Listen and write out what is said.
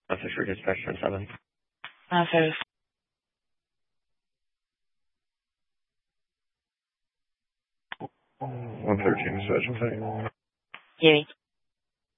Message for dispatch 7. Okay. 113 dispatch. Jamie.